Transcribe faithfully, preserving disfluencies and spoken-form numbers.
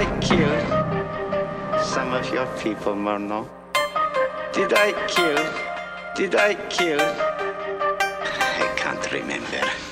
I kill some of your people, Murnau? Did I kill? Did I kill? I can't remember.